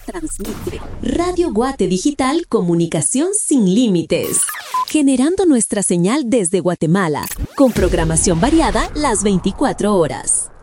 transmite Radio Guate Digital, comunicación sin límites, generando nuestra señal desde Guatemala, con programación variada las 24 horas.